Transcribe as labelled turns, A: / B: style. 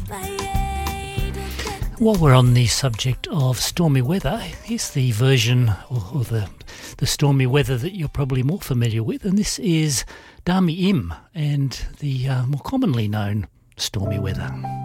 A: While we're on the subject of stormy weather, here's the version or the stormy weather that you're probably more familiar with, and this is Dami Im and the more commonly known stormy weather.